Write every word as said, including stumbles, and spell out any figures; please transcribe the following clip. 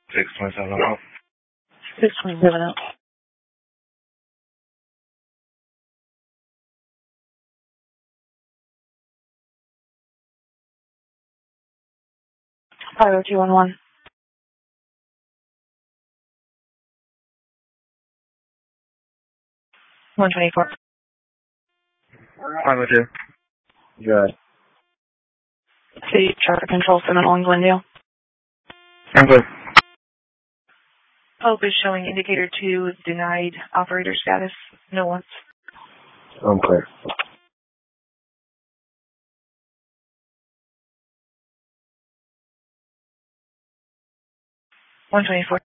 six twenty-seven oh. six twenty-seven oh. five oh two one one. one twenty-four. five oh two. Good. City Traffic Control, Seminole, Glendale. I'm good. Pope is showing indicator two denied operator status. No one's. I'm clear. one twenty-four.